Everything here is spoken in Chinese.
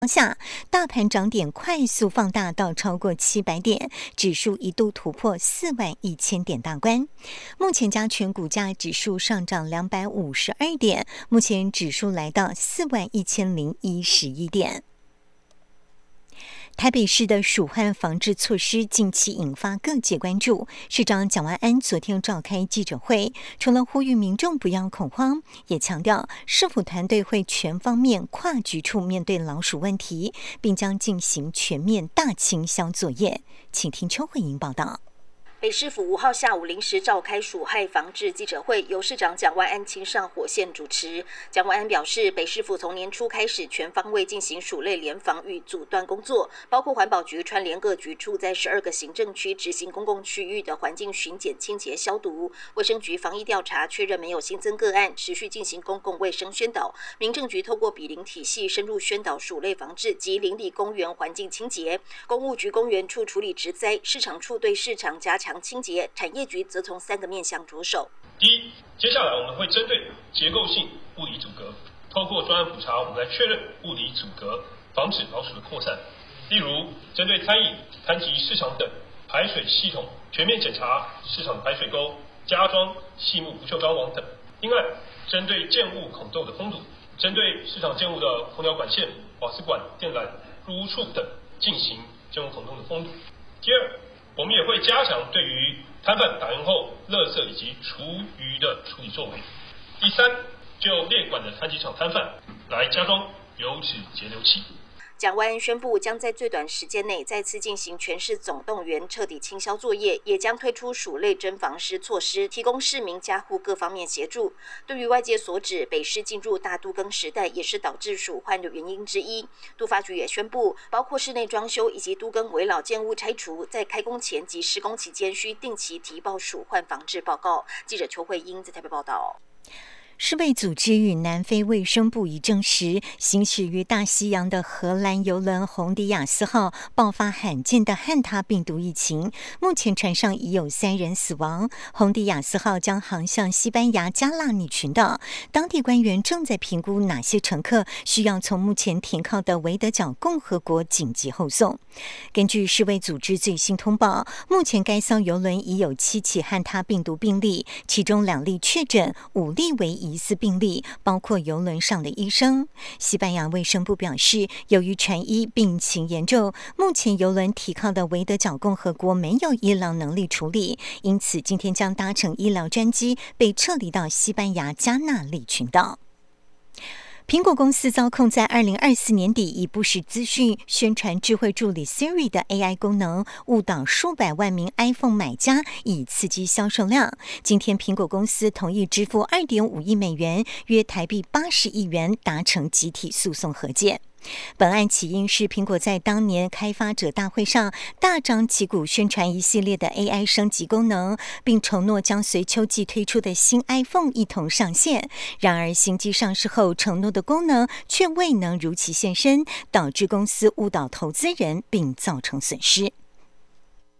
下，大盘涨点快速放大到超过700点，指数一度突破41000点大关。目前加权股价指数上涨252点，目前指数来到41011点。台北市的鼠患防治措施近期引发各界关注。市长蒋万安昨天召开记者会，除了呼吁民众不要恐慌，也强调市府团队会全方面跨局处面对老鼠问题，并将进行全面大清消作业。请听邱慧莹报道。 北市府5号下午临时召开鼠害防治记者会，由市长蒋万安亲上火线主持。蒋万安表示，北市府从年初开始全方位进行鼠类联防与阻断工作，包括环保局串联各局处在12个行政区执行公共区域的环境巡检、清洁消毒；卫生局防疫调查，确认没有新增个案，持续进行公共卫生宣导；民政局透过比邻体系深入宣导鼠类防治及邻里公园环境清洁；公务局公园处处理植栽；市场处对市场加强清洁，产业局则从3个面向着手。 第一，接下来我们会针对结构性物理阻隔，透过专案普查，我们来确认物理阻隔，防止老鼠的扩散。例如，针对餐饮、摊级、市场等排水系统全面检查市场排水沟、加装细木不锈钢网等。另外，针对建物孔洞的封堵，针对市场建物的空调管线、瓦斯管、电缆、入屋处等进行建物孔洞的封堵。第二，我们也会加强对于摊贩打烊后垃圾以及厨余的处理作为。第三，就列管的摊级场摊贩来加装油脂节流器。 蒋万安宣布，将在最短时间内再次进行全市总动员彻底清消作业，也将推出鼠类侦防师措施，提供市民家户各方面协助。对于外界所指北市进入大都更时代也是导致鼠患的原因之一，都发局也宣布，包括室内装修以及都更危老建物拆除，在开工前及施工期间需定期提报鼠患防治报告。记者邱慧英在台北报道。 世卫组织与南非卫生部已证实，行驶于大西洋的荷兰邮轮洪迪亚斯号爆发罕见的汉他病毒疫情，目前船上已有3人死亡。洪迪亚斯号将航向西班牙加纳利群岛，当地官员正在评估哪些乘客需要从目前停靠的维德角共和国紧急后送。根据世卫组织最新通报，目前该艘邮轮已有7起汉他病毒病例，其中2例确诊，5例为疑似病例，包括邮轮上的医生。西班牙卫生部表示，由于船医病情严重，目前邮轮停靠的维德角共和国没有医疗能力处理，因此今天将搭乘医疗专机被撤离到西班牙加纳利群岛。苹果公司遭控在2024年底以不实资讯宣传智慧助理 Siri 的 AI 功能，误导数百万名 iPhone 买家，以刺激销售量。今天苹果公司同意支付2.5亿美元，约台币80亿元，达成集体诉讼和解。本案起因是苹果在当年开发者大会上大张旗鼓宣传一系列的 AI 升级功能，并承诺将随秋季推出的新 iPhone 一同上线。然而新机上市后承诺的功能却未能如期现身，导致公司误导投资人并造成损失。